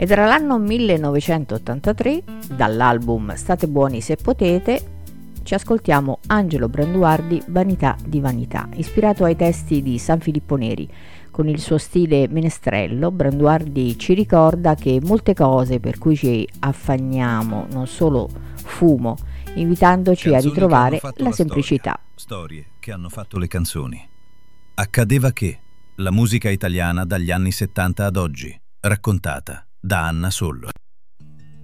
Ed era l'anno 1983, dall'album State buoni se potete, ci ascoltiamo Angelo Branduardi, Vanità di vanità, ispirato ai testi di San Filippo Neri. Con il suo stile menestrello, Branduardi ci ricorda che molte cose per cui ci affanniamo non solo fumo, invitandoci a ritrovare la semplicità. Storie che hanno fatto le canzoni. Accadeva che la musica italiana dagli anni 70 ad oggi, raccontata da Anna Sollo.